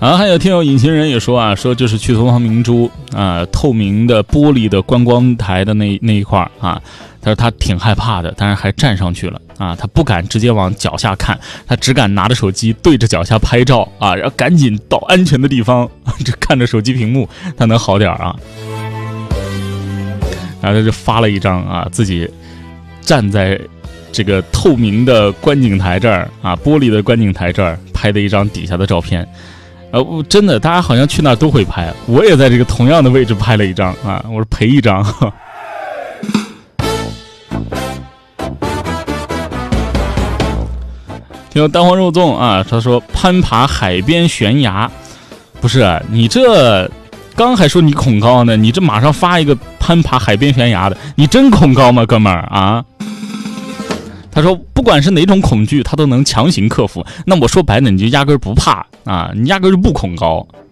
啊，还有听友隐形人也说啊，说就是去东方明珠啊，透明的玻璃的观光台的那一块啊，他说他挺害怕的，但是还站上去了啊，他不敢直接往脚下看，他只敢拿着手机对着脚下拍照啊，然后赶紧到安全的地方，这看着手机屏幕他能好点啊。然后他就发了一张啊，自己站在这个透明的观景台这儿啊，玻璃的观景台这儿拍的一张底下的照片。真的，大家好像去那儿都会拍，我也在这个同样的位置拍了一张啊，我是赔一张。听有蛋黄肉粽啊，他说攀爬海边悬崖，不是你这刚还说你恐高呢，你这马上发一个攀爬海边悬崖的，你真恐高吗，哥们儿啊？他说不管是哪种恐惧他都能强行克服，那我说白了你就压根儿不怕啊，你压根儿就不恐高